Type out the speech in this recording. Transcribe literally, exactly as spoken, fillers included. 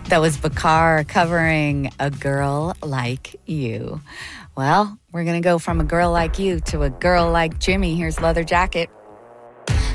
That was Bakar covering A Girl Like You. Well, we're going to go from A Girl Like You to A Girl Like Jimmy. Here's Leather Jacket.